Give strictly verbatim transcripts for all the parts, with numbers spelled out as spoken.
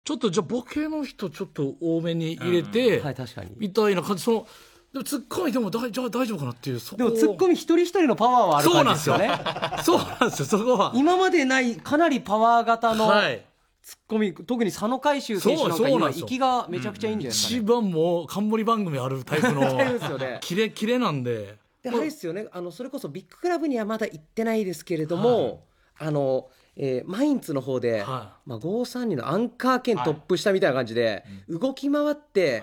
ちょっとじゃあボケの人ちょっと多めに入れて、 うん、はい、確かにみたいな感じ。そのでもツッコミでも大じゃあ大丈夫かなっていう。そこでもツッコミ一人一人のパワーはある感じですよね。 そうなんですよ。そこは今までないかなりパワー型の、 はい、 ツッコミ、特に佐野海舟選手なんか今息がめちゃくちゃいいんじゃないですかね。 一番もう冠番組あるタイプのですよね。 キレキレなんで。 で、あれですよね。あのそれこそビッグクラブにはまだ行ってないですけれども、はい、あの。えー、マインツの方で、はい、まあ、ごさんにのアンカー兼トップ下みたいな感じで、はい、動き回って、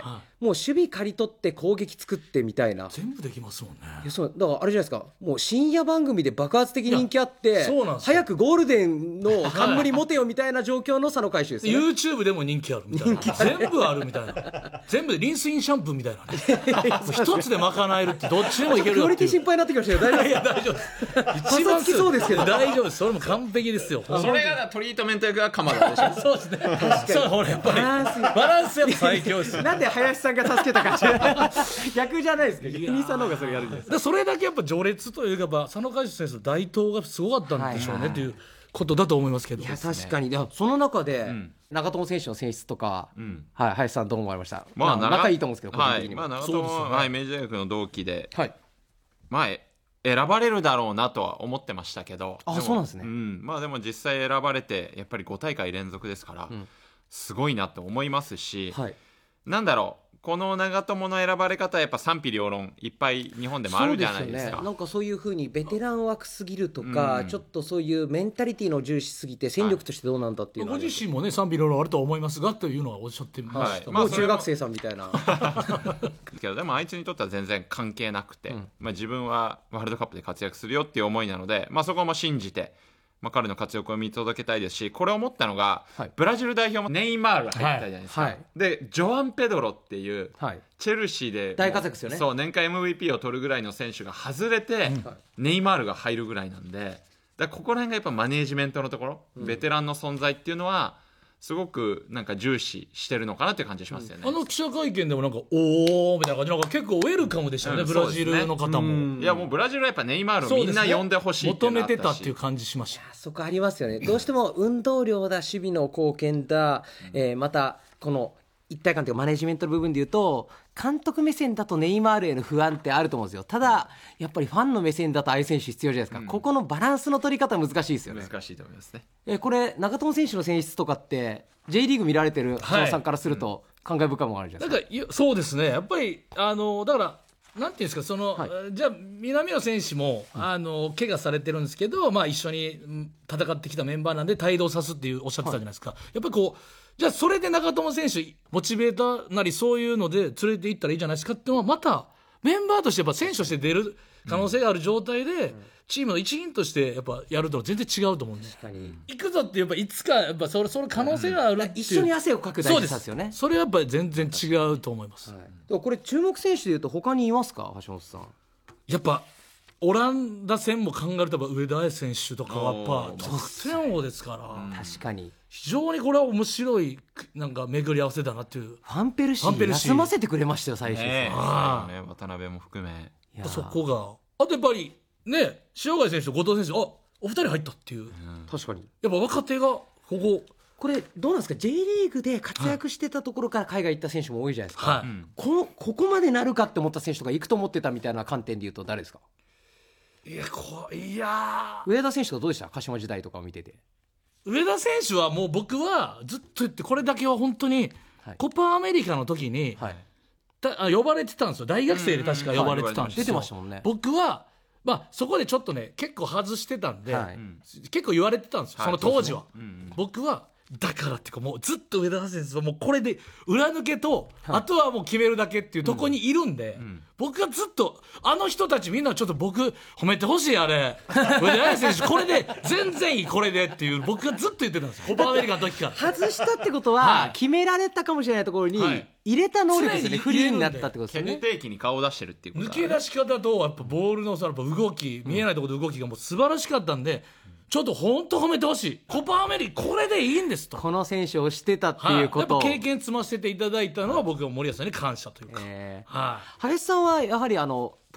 はい、もう守備刈り取って攻撃作ってみたいな。 全部できますもんね。 いや、そうだからあれじゃないですか、もう深夜番組で爆発的人気あって早くゴールデンの冠持てよみたいな状況の佐野海舟ですね。 YouTube でも人気あるみたいな全部あるみたいな全部でリンスインシャンプーみたいなね一つで賄えるってどっちでもいけるよっていう。クオリティ心配になってきましたよ。大丈夫です。いや大丈夫です一番好きそうですけど大丈夫です。それも完璧ですよ。 それがトリートメント役が鎌田でしょ。 そうですね。確かにそう、ほらやっぱりバランスやっぱ最強です。 なんで林さんが助けたか逆じゃないですね。逆にさんの方がそれやるんです。 それだけやっぱ序列というか佐野海舟選手の台頭がすごかったんでしょうねっていうことだと思いますけど。 いや確かに。いやその中で、うん、長友選手の選出とか、うん、はい、林さんどう思われました？ まあ、 まあ、仲いいと思うんですけど、個人的にも、 はい、まあ、長友は、ね、はい、明治大学の同期で、 はい、 まあ選ばれるだろうなとは思ってましたけど。 あ、そうなんですね。 うん、まあでも実際選ばれてやっぱりご大会連続ですから、うん、すごいなと思いますし、はい、なんだろう、この長友の選ばれ方はやっぱ賛否両論いっぱい日本でもあるじゃないですか。そうですよね。 なんかそういう風にベテラン枠すぎるとか、うん、ちょっとそういうメンタリティの重視すぎて戦力としてどうなんだっていうのは、 ご自身もね賛否両論あると思いますがというのはおっしゃってました、はい、 もう中学生さんみたいなけどでもあいつにとっては全然関係なくて、うん、まあ、自分はワールドカップで活躍するよっていう思いなので、まあ、そこも信じて、まあ、彼の活躍を見届けたいですし、これを思ったのが、はい、ブラジル代表もネイマールが入ったじゃないですか、はいはい、でジョアン・ペドロっていう、はい、チェルシーで大活躍ですよね。 そう年間 エムブイピー を取るぐらいの選手が外れて、うん、ネイマールが入るぐらいなんで、だここら辺がやっぱマネージメントのところ、うん、ベテランの存在っていうのはすごくなんか重視してるのかなっていう感じしますよね、 うん、あの記者会見でもなんかおーみたいな感じ、なんか結構ウェルカムでしたよね、うん、ブラジルの方も、 ね、いやもうブラジルはやっぱネイマールをみんな呼んでほしいっていうのがあったし、 求めてたっていう感じしました。 そこありますよね。どうしても運動量だ、守備の貢献だ、うん、えー、またこの一体感というかマネジメントの部分でいうと監督目線だとネイマールへの不安ってあると思うんですよ。ただやっぱりファンの目線だとああいう選手必要じゃないですか、うん、ここのバランスの取り方難しいですよね。 難しいと思いますね。 えー、これ長友選手の選出とかって J リーグ見られてる橋本さんからすると感慨深いものがあるじゃないですか。 なんかそうですね、やっぱりあのだからなんていうんですか、その、はい、じゃあ南野選手も、うん、あの怪我されてるんですけど、まあ、一緒に戦ってきたメンバーなんで帯同さすっていうおっしゃってたじゃないですか、はい、やっぱりこうじゃあそれで長友選手モチベーターなりそういうので連れて行ったらいいじゃないですかっていうのはまたメンバーとしてやっぱ選手として出る可能性がある状態で、うん、チームの一員としてやっぱやると全然違うと思うんです。 確かに行くぞってやっぱいつかやっぱそれその可能性があるっていう、うん、 一緒に汗をかく大事さですよね。 それはやっぱり全然違うと思います、はい、 これ注目選手でいうと他にいますか、橋本さん。 やっぱオランダ戦も考えると上田綺世選手とかはやっぱ得点王ですから、うん、 確かに非常にこれは面白いなんか巡り合わせだなっていう。 ファンペルシー休ませてくれましたよ最初、 ね、あね、渡辺も含めそこがあとやっぱりね、塩貝選手と後藤選手、あお二人入ったっていう、うん、 確かにやっぱ若手がこここれどうなんですか、 J リーグで活躍してたところから海外行った選手も多いじゃないですか、はい、こ, ここまでなるかって思った選手とか行くと思ってたみたいな観点でいうと誰ですか。 いやこいや上田選手とかどうでした、鹿島時代とかを見てて。 上田選手はもう僕はずっと言ってこれだけは本当に、はい、コパアメリカの時に、はい、た呼ばれてたんですよ、大学生で確か呼ばれてたんですよ、 出てましたもんね。 僕はまあ、そこでちょっとね結構外してたんで、はい、結構言われてたんですよ、はい、その当時は、ね、うんうん、僕はだからっていうかもうずっと上田選手はもうこれで裏抜けと、はい、あとはもう決めるだけっていうとこにいるんで、うんうん、僕がずっとあの人たちみんなちょっと僕褒めてほしい、あれ上田選手これで全然いいこれでっていう僕がずっと言ってたんですよ、コパアメリカの時から外したってことは、はい、決められたかもしれないところに、はい、入れた能力ですよね、フリーになったってことですよね。 決定機に顔を出してるっていうこと、 抜け出し方とやっぱボールのさやっぱ動き、見えないところで動きがもう素晴らしかったんで、ちょっと本当褒めてほしい、コパアメリカこれでいいんですと、 この選手をしてたっていうこと、 はい、やっぱ経験積ませていただいたのは僕は森保さんに感謝というか、えーはい、林さんはやはりあのプ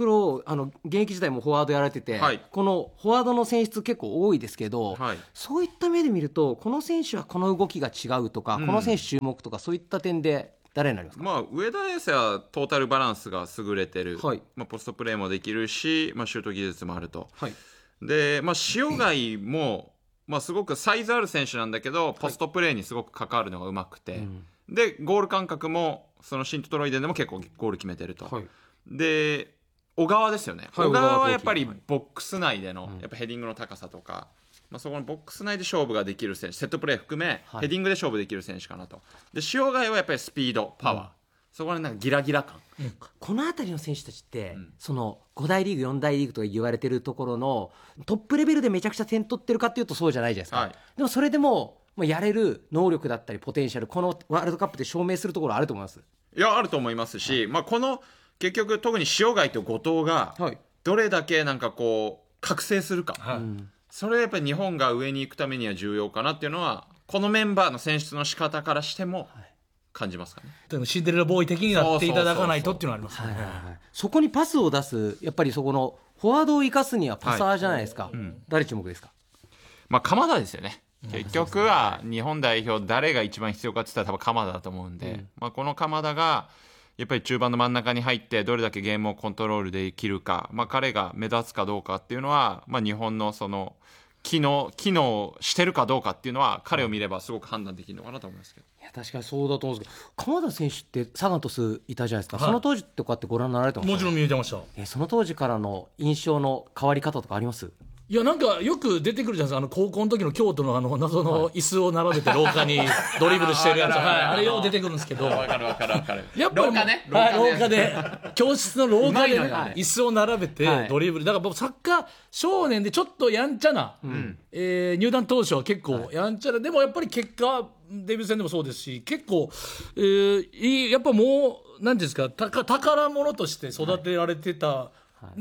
プロあの現役時代もフォワードやられてて、 はい、 このフォワードの選出結構多いですけど、はい、そういった目で見るとこの選手はこの動きが違うとか、うん、この選手注目とかそういった点で誰になりますか？ まあ、上田綺世はトータルバランスが優れてる、はい、まあ、ポストプレーもできるし、まあ、シュート技術もあると、はい、で、まあ、塩貝も、まあ、すごくサイズある選手なんだけどポストプレーにすごく関わるのがうまくて、はい、でゴール感覚もそのシントトロイデンでも結構ゴール決めてると、はい、で小川ですよね、はい、小川はやっぱりボックス内でのやっぱヘディングの高さとか、まあ、そこのボックス内で勝負ができる選手、セットプレー含め、はい、ヘディングで勝負できる選手かなと。で塩貝はやっぱりスピードパワー、うん、そこでなんかギラギラ感、 うん、この辺りの選手たちって、うん、そのご大リーグよん大リーグとか言われてるところのトップレベルでめちゃくちゃ点取ってるかっていうとそうじゃないじゃないですか、はい、でもそれでもまあやれる能力だったりポテンシャル、このワールドカップで証明するところあると思います。 いやあると思いますし、はい、まあ、この結局特に塩貝と後藤がどれだけなんかこう覚醒するか、はい、それはやっぱり日本が上に行くためには重要かなっていうのはこのメンバーの選出の仕方からしても感じますかね。 でもシンデレラボーイ的になっていただかないとっていうのはありますね。 そこにパスを出すやっぱりそこのフォワードを生かすにはパサーじゃないですか、はい、うん、誰注目ですか？ まあ、鎌田ですよね。結局は日本代表誰が一番必要かって言ったら多分鎌田だと思うんで、うん、まあ、この鎌田がやっぱり中盤の真ん中に入ってどれだけゲームをコントロールできるか、まあ、彼が目立つかどうかっていうのは、まあ、日本のその機能、機能してるかどうかっていうのは彼を見ればすごく判断できるのかなと思いますけど。 いや確かにそうだと思うんですけど、鎌田選手ってサガン鳥栖いたじゃないですか、はい、その当時とかってご覧になられてました？ もちろん見えてました。 えその当時からの印象の変わり方とかあります？ いやなんかよく出てくるじゃないですか、あの高校の時の京都のあの謎の椅子を並べて廊下にドリブルしてるやつ、はい、あれよう出てくるんですけど、 わかるわかるわかる。 やっぱり廊下ね、はい、廊下で教室の廊下で、ね、椅子を並べてドリブル、だから僕サッカー少年でちょっとやんちゃな、うん、えー、入団当初は結構やんちゃで、でもやっぱり結果デビュー戦でもそうですし、結構、えー、やっぱもう何ですか、宝物として育てられてた、はい、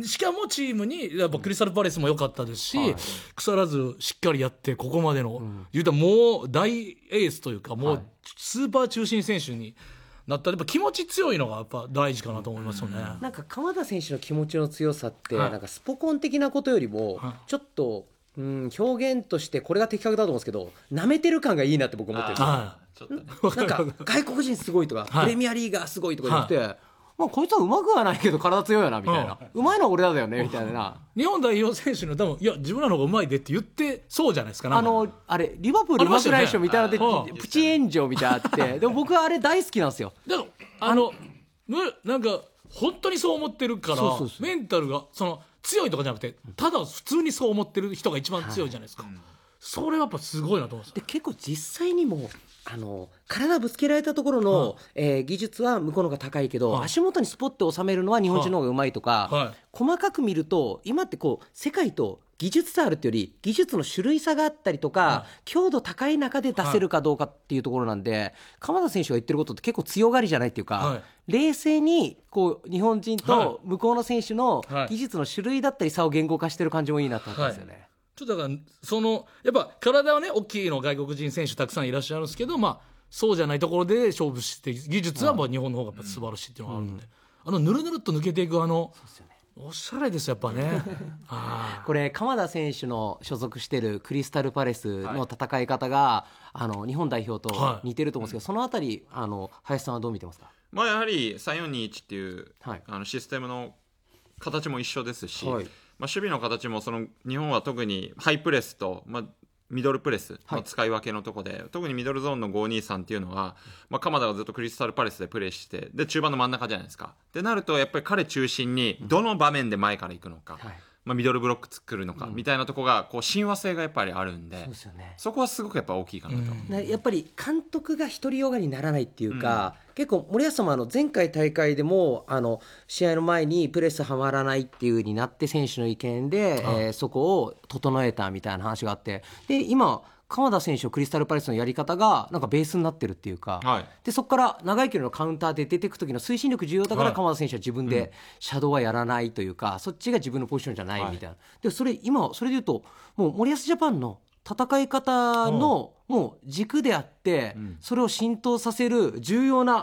しかもチームにやっぱクリスタルパレスも良かったですし、はい、腐らずしっかりやってここまでの、うん、言うたらもう大エースというかもうスーパー中心選手になったらやっぱ気持ち強いのがやっぱ大事かなと思いますよね。 なんか鎌田選手の気持ちの強さって、はい、なんかスポコン的なことよりもちょっと、うん、表現としてこれが的確だと思うんですけど、舐めてる感がいいなって僕思ってるんですよ。ちょっとね、なんか外国人すごいとか、はい、プレミアリーガーすごいとか言って、はい、まあ、こいつはうまくはないけど体強いよなみたいな、うまいのは俺らだよねみたいな。 日本代表選手の多分いや自分らの方がうまいでって言ってそうじゃないですか。 あのあれリバプールうまくないでしょみたいなので、ね、プチ炎上みたいなあってでも僕はあれ大好きなんですよ。 だからあのなんか本当にそう思ってるから、そうそうそう、メンタルがその強いとかじゃなくてただ普通にそう思ってる人が一番強いじゃないですか、はい、それはやっぱすごいなと思います。 で結構実際にもあの体ぶつけられたところの、はい、えー、技術は向こうの方が高いけど、はい、足元にスポットを収めるのは日本人の方がうまいとか、はいはい、細かく見ると今ってこう世界と技術差あるっていうより技術の種類差があったりとか、はい、強度高い中で出せるかどうかっていうところなんで、はい、鎌田選手が言ってることって結構強がりじゃないっていうか、はい、冷静にこう日本人と向こうの選手の技術の種類だったり差を言語化してる感じもいいなと思ったんですよね、はい。 ちょっとだからそのやっぱ体はね大きいの外国人選手たくさんいらっしゃるんですけど、まあ、そうじゃないところで勝負して技術はもう日本の方がやっぱ素晴らしいっていうのがあるんで、うん、あのぬるぬるっと抜けていくあのそうですよね、おしゃれですやっぱねこれ鎌田選手の所属してるクリスタルパレスの戦い方が、はい、あの日本代表と似てると思うんですけど、はい、そのあたりあの林さんはどう見てますか？ まあ、やはりさんよんにいちっていう、はい、あのシステムの形も一緒ですし、はい、まあ、守備の形もその日本は特にハイプレスと、まあ、ミドルプレスの使い分けのところで、はい、特にミドルゾーンのごにさんっていうのは、まあ、鎌田がずっとクリスタルパレスでプレーしてで中盤の真ん中じゃないですか。ってなるとやっぱり彼中心にどの場面で前から行くのか、うん、はい、まあ、ミドルブロック作るのか、うん、みたいなところがこう親和性がやっぱりあるんで、 そうですよね、そこはすごくやっぱ大きいかなと、 うん、やっぱり監督が独りよがりにならないっていうか、うん、結構森保さんもあの前回大会でもあの試合の前にプレスはまらないっていう風になって選手の意見で、うん、えー、そこを整えたみたいな話があって、で今鎌田選手のクリスタルパレスのやり方がなんかベースになってるっていうか、はい、でそこから長い距離のカウンターで出ていく時の推進力重要だから鎌田選手は自分でシャドウはやらないというか、はい、そっちが自分のポジションじゃないみたいな、はい、でそれ今それで言うともう森保ジャパンの戦い方のもう軸であって、うん、それを浸透させる重要な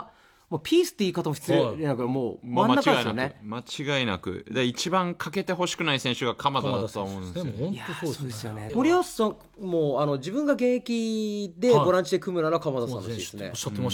もうピースって言い方も必要なく、もう真ん中ですよね。 間違いなくで一番欠けてほしくない選手が鎌田だと思うんですよ。 本当そうですよね。森保さんもあの自分が現役でボランチで組むなら鎌田さんらしいですね。 おっしゃってま